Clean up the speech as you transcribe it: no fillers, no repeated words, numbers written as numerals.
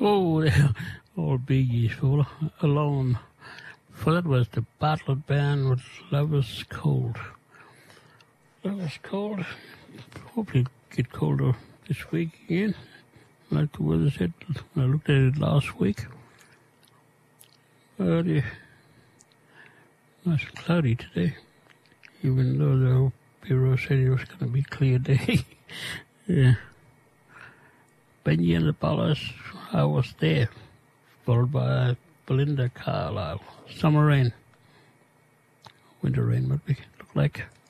Oh, they're all biggies full alone. For that was the Bartlett Band with Love Is Cold. Love Is Cold. Hopefully it'll get colder this week again. Like the weather said when I looked at it last week. But nice and cloudy today. Even though the bureau said it was going to be a clear day. Yeah. Benji and the Ballers, I Was There. Followed by Belinda Carlisle. Summer Rain. Winter rain, what we look like.